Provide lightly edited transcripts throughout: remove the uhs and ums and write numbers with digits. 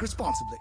responsibly.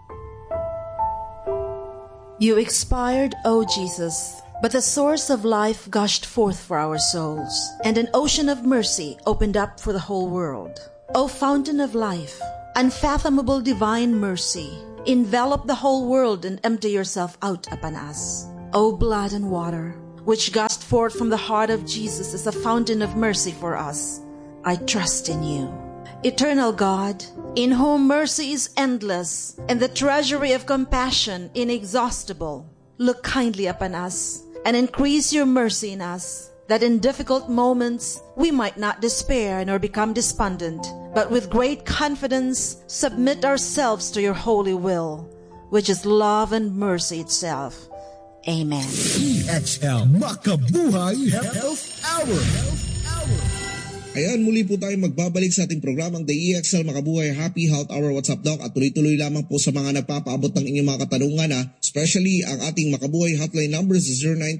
You expired, O Jesus, but the source of life gushed forth for our souls, and an ocean of mercy opened up for the whole world. O fountain of life, unfathomable divine mercy, envelop the whole world and empty yourself out upon us. O blood and water, which gushed forth from the heart of Jesus as a fountain of mercy for us, I trust in you. Eternal God, in whom mercy is endless and the treasury of compassion inexhaustible, look kindly upon us and increase your mercy in us, that in difficult moments we might not despair nor become despondent, but with great confidence submit ourselves to your holy will, which is love and mercy itself. Amen. EXL Makabuhay Health Hour. Ayan, muli po tayo magbabalik sa ating programang The EXL Makabuhay Happy Health Hour. What's up, Doc? At tuloy-tuloy lamang po sa mga nagpapaabot ng inyong mga katanungan, especially ang ating Makabuhay hotline numbers is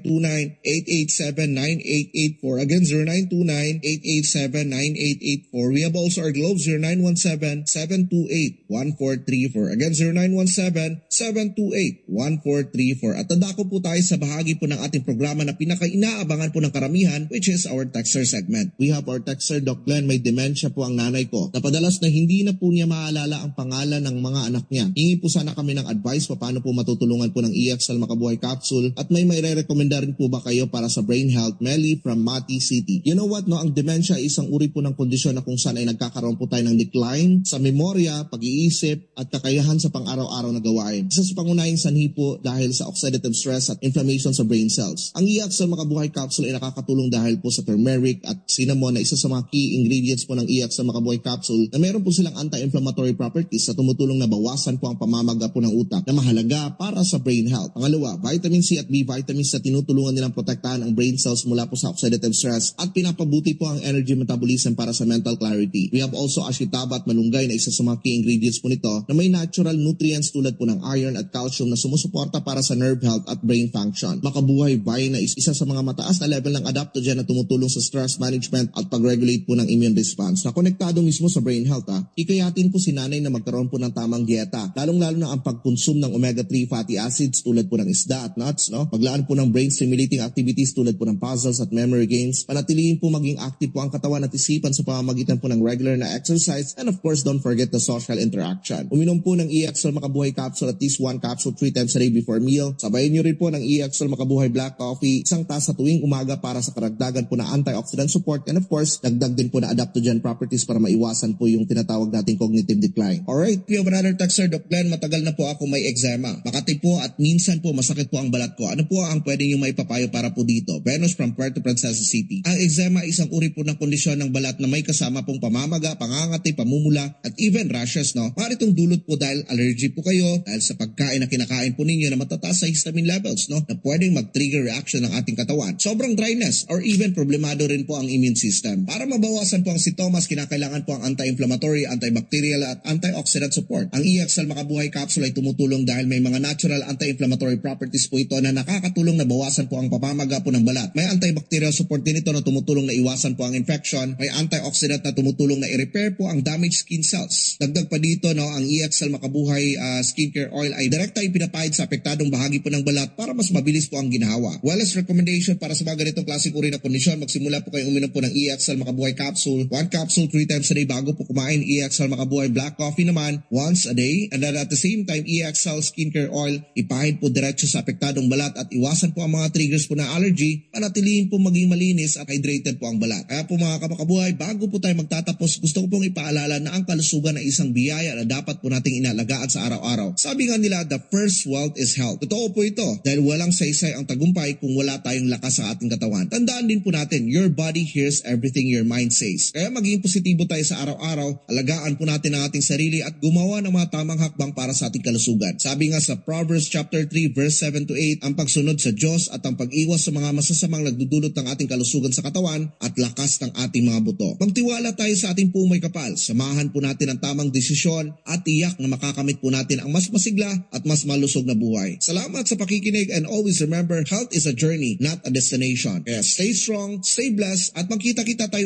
0929-887-9884. Again, 0929-887-9884. We have also our Globe 0917-728-1434. Again, 0917-728-1434. At tanda ko po tayo sa bahagi po ng ating programa na pinaka-inaabangan po ng karamihan, which is our Texter segment. We have our Sir Doc Glenn, may dementia po ang nanay ko. Napadalas na hindi na po niya maalala ang pangalan ng mga anak niya. Hingi po sana kami ng advice paano po matutulungan po ng EXL Makabuhay Capsule at may re-recommenda rin po ba kayo para sa brain health? Melly from Mati City. You know what, no? Ang dementia ay isang uri po ng kondisyon na kung saan ay nagkakaroon po tayo ng decline sa memorya, pag-iisip at kakayahan sa pang-araw-araw na gawain. Isa sa pangunahing sanhi po dahil sa oxidative stress at inflammation sa brain cells. Ang EXL Makabuhay Capsule ay nakakatulong dahil po sa turmeric at cinnamon na isa sa mga key ingredients po ng EXL Makabuhay Capsule na meron po silang anti-inflammatory properties na tumutulong na bawasan po ang pamamaga po ng utak na mahalaga para sa brain health. Pangalawa, vitamin C at B vitamins na tinutulungan nilang protektahan ang brain cells mula po sa oxidative stress at pinapabuti po ang energy metabolism para sa mental clarity. We have also ashitaba at malunggay na isa sa mga key ingredients po nito na may natural nutrients tulad po ng iron at calcium na sumusuporta para sa nerve health at brain function. Makabuhay Vine na isa sa mga mataas na level ng adaptogen na tumutulong sa stress management at pag-regulate po ng immune response na konektado mismo sa brain health. Ikayatin po si nanay na magkaroon po ng tamang dieta, lalong-lalo na ang pag-consume ng omega-3 fatty acids tulad po ng isda at nuts, no? Paglaan po ng brain-stimulating activities tulad po ng puzzles at memory games, panatilihin po maging active po ang katawan at isipan sa pamamagitan po ng regular na exercise, and of course, don't forget the social interaction. Uminom po ng EXL Makabuhay Capsule at least 1 capsule 3 times a day before meal. Sabayin nyo rin po ng EXL Makabuhay Black Coffee, isang tasa tuwing umaga para sa karagdagan po na antioxidant support, and of course, dagdag din po na adaptogen properties para maiwasan po yung tinatawag nating cognitive decline. Alright, we have another texter, Doc Glenn. Matagal na po ako may eczema. Makati po at minsan po masakit po ang balat ko. Ano po ang pwede yung maipapayo para po dito? Venus from Puerto Princesa City. Ang eczema ay isang uri po ng kondisyon ng balat na may kasama pong pamamaga, pangangati, pamumula, at even rashes, no? Maaari itong dulot po dahil allergy po kayo, dahil sa pagkain na kinakain po ninyo na matataas sa histamine levels, no? Na pwedeng mag-trigger reaction ng ating katawan. Sobrang dryness or even problemado rin po ang immune system. Para mabawasan po ang sintomas, kinakailangan po ang anti-inflammatory, antibacterial at antioxidant support. Ang EXL Makabuhay Capsule ay tumutulong dahil may mga natural anti-inflammatory properties po ito na nakakatulong na bawasan po ang pamamaga po ng balat. May antibacterial support din ito na tumutulong na iwasan po ang infection. May antioxidant na tumutulong na i-repair po ang damaged skin cells. Dagdag pa dito, no, ang EXL Makabuhay skincare oil ay direkta ipinapahid sa apektadong bahagi po ng balat para mas mabilis po ang ginhawa. Wellness recommendation para sa mga ganitong klaseng uri na kondisyon, magsimula po kayong uminom po ng EXL Makabuhay Capsule. 1 capsule 3 times a day bago po kumain. EXL Makabuhay Black Coffee naman once a day. And then at the same time, EXL Skincare Oil, ipahid po diretso sa apektadong balat at iwasan po ang mga triggers po ng allergy, panatilihin po maging malinis at hydrated po ang balat. Kaya po mga kamakabuhay, bago po tayo magtatapos, gusto ko pong ipaalala na ang kalusugan ay isang biyaya na dapat po nating inalagaan sa araw-araw. Sabi nga nila, the first wealth is health. Totoo po ito dahil walang saysay ang tagumpay kung wala tayong lakas sa ating katawan. Tandaan din po natin, your body hears everything your mind says. Kaya maging positibo tayo sa araw-araw, alagaan po natin ang ating sarili at gumawa ng mga tamang hakbang para sa ating kalusugan. Sabi nga sa Proverbs chapter 3 verse 7 to 8, ang pagsunod sa Diyos at ang pag-iwas sa mga masasamang nagdudulot ng ating kalusugan sa katawan at lakas ng ating mga buto. Magtiwala tayo sa ating pong may kapal. Samahan po natin ang tamang desisyon at tiyak na makakamit po natin ang mas masigla at mas malusog na buhay. Salamat sa pakikinig and always remember, health is a journey, not a destination. Kaya stay strong, stay blessed at magkita-kita tayo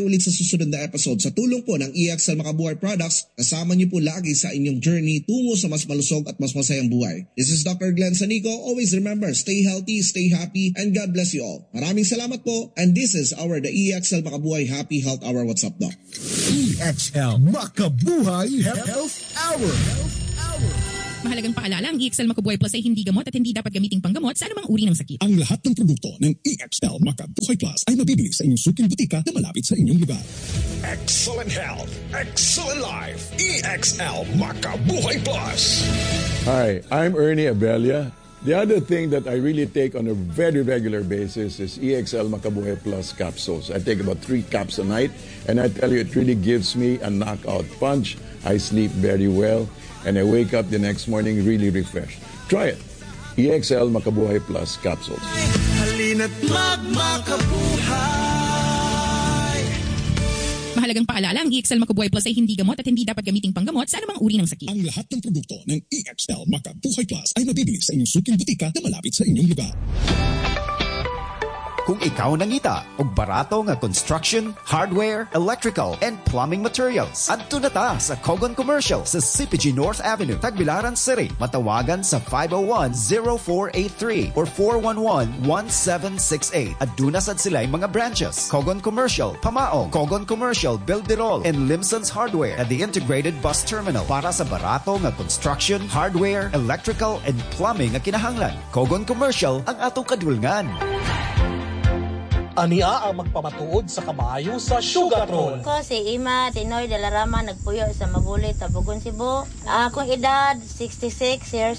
tayo ulit sa susunod na episode. Sa tulong po ng EXL Makabuhay Products, kasama niyo po lagi sa inyong journey tungo sa mas malusog at mas masayang buhay. This is Dr. Glenn Sanico. Always remember, stay healthy, stay happy, and God bless you all. Maraming salamat po. And this is the EXL Makabuhay Happy Health Hour. What's up, Doc? EXL Makabuhay Health Hour. Mahalagang paalala, ang EXL Makabuhay Plus ay hindi gamot at hindi dapat gamiting panggamot sa anumang uri ng sakit. Ang lahat ng produkto ng EXL Makabuhay Plus ay mabibili sa inyong suking butika na malapit sa inyong lugar. Excellent health, excellent life. EXL Makabuhay Plus. Hi, I'm Ernie Abella. The other thing that I really take on a very regular basis is EXL Makabuhay Plus capsules. I take about 3 caps a night, and I tell you, it really gives me a knockout punch. I sleep very well, and I wake up the next morning really refreshed. Try it. EXL Makabuhay Plus capsules. Halina't magmakabuhay. Mahalagang paalala, ang EXL Makabuhay Plus ay hindi gamot at hindi dapat gamiting panggamot sa anumang uri ng sakit. Ang lahat ng produkto ng EXL Makabuhay Plus ay mabibili sa inyong suking butika na malapit sa inyong lugar. Kung ikaw nangita og barato nga construction, hardware, electrical, and plumbing materials, adto na ta sa Kogon Commercial sa CPG North Avenue, Tagbilaran City. Matawagan sa 501-0483 or 411-1768. Aduna sad sila yung mga branches: Kogon Commercial, Pamaong, Kogon Commercial, Bilderol, and Limson's Hardware at the Integrated Bus Terminal para sa barato nga construction, hardware, electrical, and plumbing nga kinahanglan. Kogon Commercial ang atong kadulngan. Ania ang magpamatuod sa kamayo sa Sugartron. Ko si Ima Tinoy de la Rama, nagpuyo sa Mabulit, Tabugon, Cebu. Akong edad 66 years